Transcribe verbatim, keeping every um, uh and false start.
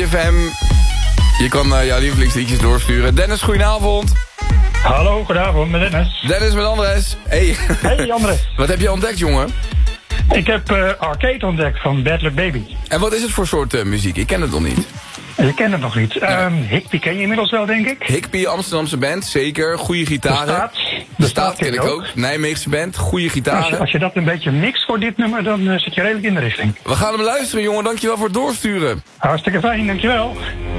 F M. Je kan uh, jouw lievelingsliedjes doorsturen. Dennis, goedenavond. Hallo, goedenavond, met Dennis. Dennis met Andres. Hey. Hey, Andres. Wat heb je ontdekt, jongen? Ik heb uh, Arcade ontdekt van Bad Luck Baby. En wat is het voor soort uh, muziek? Ik ken het nog niet. Je kent het nog niet. Ja. Um, Hikpie ken je inmiddels wel, denk ik. Hikpie, Amsterdamse band, zeker. Goede gitaren. De Staat. De, De Staat ken ik ook. ook. Nijmeegse band, goede gitaren. Als je, als je dat een beetje mixt voor dit nummer, dan uh, zit je redelijk in de richting. We gaan hem luisteren, jongen. Dankjewel voor het doorsturen. Hartstikke fijn, dankjewel.